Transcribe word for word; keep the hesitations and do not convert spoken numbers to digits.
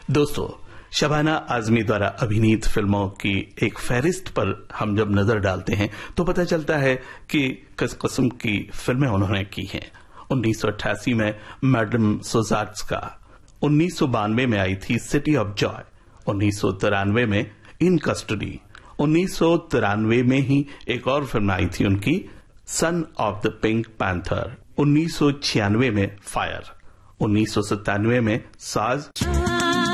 दोस्तों, शबाना आजमी द्वारा अभिनीत फिल्मों की एक फहरिस्त पर हम जब नजर डालते हैं तो पता चलता है कि किस किस्म की फिल्में उन्होंने की हैं। उन्नीस सौ अट्ठासी में मैडम सोजाट्स्का, उन्नीस सौ बानवे में आई थी सिटी ऑफ जॉय, उन्नीस सौ तिरानवे में इन कस्टडी, उन्नीस सौ तिरानवे में ही एक और फिल्म आई थी उनकी son of the pink panther, उन्नीस सौ छियानवे में फायर, उन्नीस सौ सत्तानवे में साज,